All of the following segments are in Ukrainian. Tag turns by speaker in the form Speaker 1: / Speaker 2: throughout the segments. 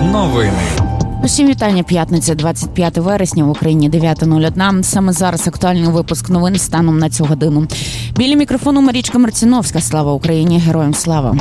Speaker 1: Новини.
Speaker 2: Усім вітання. П'ятниця, 25 вересня, в Україні 9:01. Саме зараз актуальний випуск новин станом на цю годину. Біля мікрофону Марічка Марціновська. Слава Україні! Героям слава!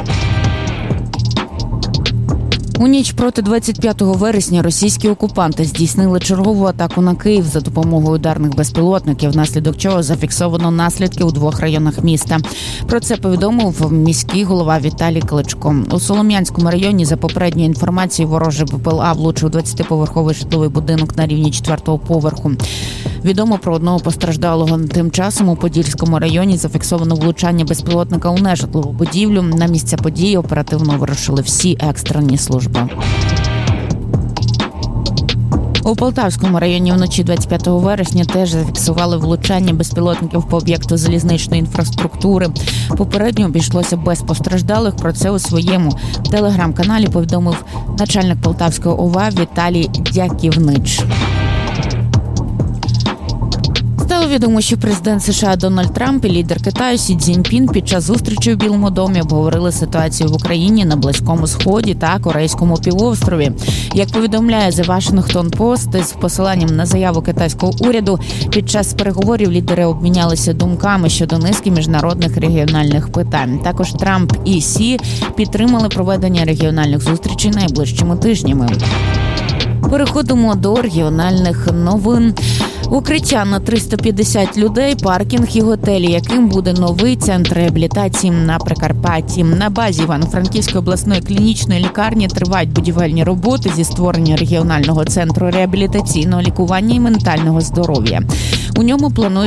Speaker 2: У ніч проти 25 вересня російські окупанти здійснили чергову атаку на Київ за допомогою ударних безпілотників, внаслідок чого зафіксовано наслідки у 2 районах міста. Про це повідомив міський голова Віталій Кличко. У Солом'янському районі, за попередньою інформацією, ворожий БПЛА влучив 20-поверховий житловий будинок на рівні 4-го поверху. Відомо про одного постраждалого. Тим часом у Подільському районі зафіксовано влучання безпілотника у нежитлову будівлю. На місце події оперативно вирушили всі екстрені служби. У Полтавському районі вночі 25 вересня теж зафіксували влучання безпілотників по об'єкту залізничної інфраструктури. Попередньо обійшлося без постраждалих. Про це у своєму телеграм-каналі повідомив начальник Полтавської ОВА Віталій Дяківнич. Стало відомо, що президент США Дональд Трамп і лідер Китаю Сі Цзіньпін під час зустрічі у Білому домі обговорили ситуацію в Україні, на Близькому Сході та Корейському півострові. Як повідомляє The Washington Post, з посиланням на заяву китайського уряду, під час переговорів лідери обмінялися думками щодо низки міжнародних регіональних питань. Також Трамп і Сі підтримали проведення регіональних зустрічей найближчими тижнями. Переходимо до регіональних новин. Укриття на 350 людей, паркінг і готелі, яким буде новий центр реабілітації на Прикарпатті. На базі Івано-Франківської обласної клінічної лікарні тривають будівельні роботи зі створення регіонального центру реабілітаційного лікування і ментального здоров'я. У ньому планують